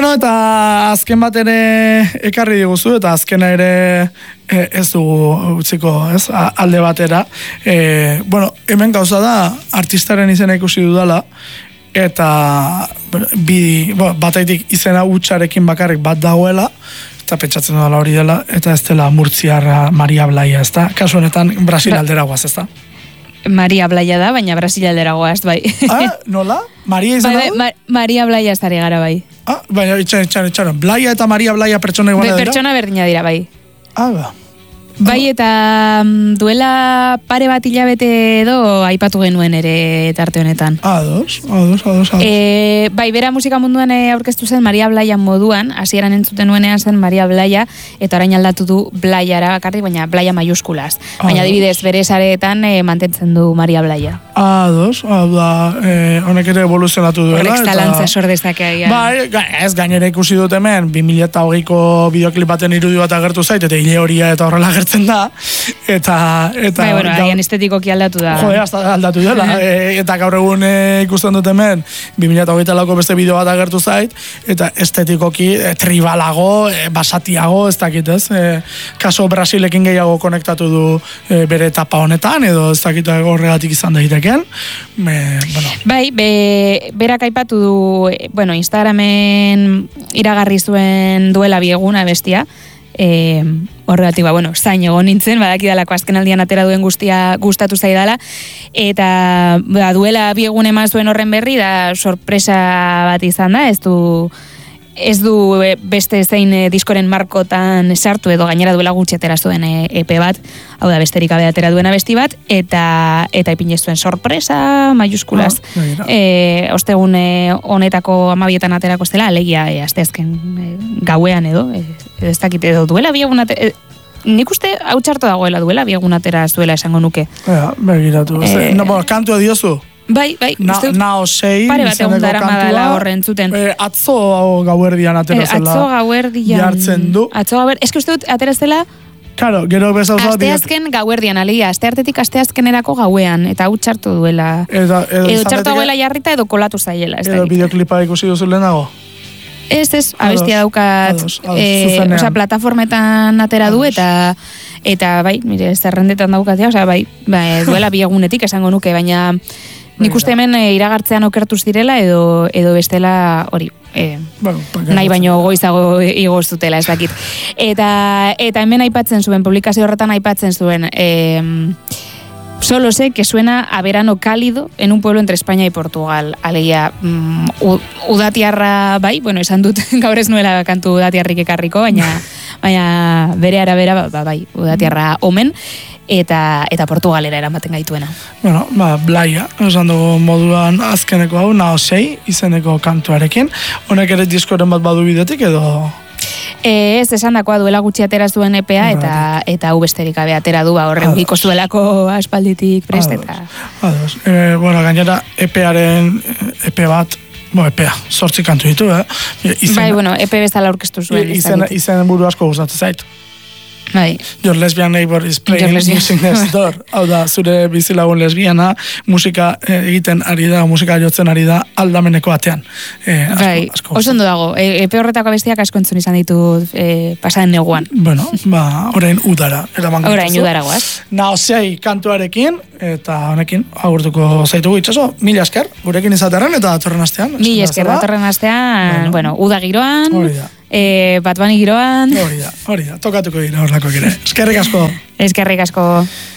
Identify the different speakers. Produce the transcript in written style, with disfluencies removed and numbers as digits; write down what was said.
Speaker 1: Bueno, eta azken bat ere ekarri diguzu, eta azkena ere ez dugu utziko, ez, alde batera. Bueno, hemen gauza da, artistaren izena ikusi dudala, eta bataitik izena utxarekin bakarrik bat dagoela, eta pentsatzen dudala hori dela, eta ez dela murtziarra Maria Blaia, ez da? Kasu honetan, Brasil aldera guaz, ez da?
Speaker 2: Maria Blaia da, baina Brasil aldera guaz, bai.
Speaker 1: Nola? Maria izan da?
Speaker 2: Maria Blaia ez dara gara, bai.
Speaker 1: Baina, itxaron, Blaia eta Maria Blaia pertsona iguana dira?
Speaker 2: Pertsona berdina dira, bai.
Speaker 1: Ba.
Speaker 2: Bai, eta duela pare bat hilabete edo aipatu genuen ere tarte honetan.
Speaker 1: Ados.
Speaker 2: Bai, bera musika munduan aurkeztu zen Maria Blaia moduan, hasieran entzuten nuenean zen Maria Blaia, eta orain aldatu du Blaiara bakarrik, baina Blaia maiuskulaz. Baina adibidez, bere sareetan mantentzen du Maria Blaia.
Speaker 1: Ados, honek ere evoluzionatu duela.
Speaker 2: Horrek zalantza sordezak agian.
Speaker 1: Bai, ez gainera ikusi dut hemen, 2008ko bideoklip baten irudi bat agertu zait, eta hile horia eta horrela agertzen da, eta
Speaker 2: bai, bueno, agian estetikoki aldatu da.
Speaker 1: Jode, aldatu dela, eta gaur egun ikusten dut hemen, 2008ko beste bideo bat agertu zait, eta estetikoki tribalago, basatiago, ez dakit ez, kaso Brasilekin gehiago konektatu du bere etapa honetan, edo ez dakit horregatik izan daiteken. Bueno.
Speaker 2: Bai, berak aipatu du, bueno, Instagramen iragarri zuen duela bieguna bestia, horregatik, bueno, zain egon nintzen, badakidalako azken aldian atera duen guztia gustatu zaidala, eta duela biegun eman zuen horren berri, da sorpresa bat izan da, ez du beste zein diskoren markotan sartu, edo gainera duela gutxi atera zuen EP bat, hau da besterik gabe atera duena besti bat, eta ipinez zuen sorpresa, maiuskulaz, ostegun honetako 12etan aterako zela, alegia asteazken gauean edo, ez dakit edo duela biegun atera, nik uste hau txarto dagoela duela biegun atera zuela esango nuke.
Speaker 1: Begiratu, kantua diozu?
Speaker 2: Bai,
Speaker 1: Nao 6
Speaker 2: pare bat egun dara madala horren zuten.
Speaker 1: Atzo gauerdian atera zela.
Speaker 2: Atzo gauerdian.
Speaker 1: Jartzen du.
Speaker 2: Ez que uste dut atera zela.
Speaker 1: Claro, gero bezauza.
Speaker 2: Asteazken gauerdian, alegia. Asteartetik asteazkenerako gauean. Eta hau txartu duela. Edo txartu duela jarrita edo kolatu zaiela.
Speaker 1: Edo bideoklipa ikusi duzu lehenago?
Speaker 2: Ez, abestia daukat. Osa, plataformetan atera du eta bai, mire, zerrendetan daukatea. Osa, bai, duela biegunetik esango nuke, baina nik uste hemen iragartzean okertu zirela edo bestela hori, nahi baino goizago igoz dutela, ez dakit. Eta hemen aipatzen zuen, publikazio horretan aipatzen zuen, solo sé que suena a verano cálido en un pueblo entre España y Portugal. Alegia, udatiarra, bai, bueno, esan dut gaur ez nuela kantu udatiarrik ekarriko, baina bere arabera, bai, udatiarra omen, eta Portugalera eramaten gaituena.
Speaker 1: Bueno, Blaia, esan dugu moduan azkeneko hau, Nao 6 izeneko kantuarekin. Honek ere diskoren bat badu bidetik edo?
Speaker 2: Ez, esan dakoa duela gutxi atera zuen EPA eta hau besterik gabe atera du, horren biko zuelako aspalditik prest eta...
Speaker 1: Bueno, gainera EParen EP bat, EPA, 8 kantu ditu,
Speaker 2: bai, bueno, EP bezala aurkeztu zuen.
Speaker 1: Izen buru asko gustatzen zait.
Speaker 2: Bai.
Speaker 1: Your lesbian neighbor is playing music next door. Hau da, zure bizilagun lesbiana musika egiten ari da, musika jotzen ari da aldameneko atean.
Speaker 2: Bai, oso ondo dago. Epe horretako bestiak asko entzun izan ditut pasaden neguan.
Speaker 1: Bueno, orain udara.
Speaker 2: Orain udara guaz.
Speaker 1: Nao 6 kantuarekin, eta honekin agurtuko zaitugu itxaso. Mila esker, gurekin izaterren eta datorren astean.
Speaker 2: Mila esker, datorren astean, bueno, uda giroan.
Speaker 1: Hori da.
Speaker 2: Bat bani giroan.
Speaker 1: Hori da, tokatuko dira horlakoak ere. Eskerrik asko.
Speaker 2: Eskerrik asko.